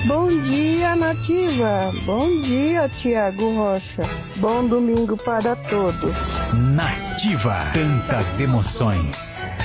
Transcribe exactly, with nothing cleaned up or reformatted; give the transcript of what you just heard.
Bom dia, Nativa. Bom dia, Tiago Rocha. Bom domingo para todos. Nativa, tantas emoções.